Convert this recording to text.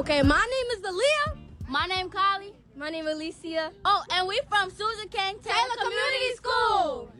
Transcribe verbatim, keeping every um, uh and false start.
Okay, my name is Aaliyah. My name Kylie. My name is Alicia. Oh, and we from Susan King Taylor Community School.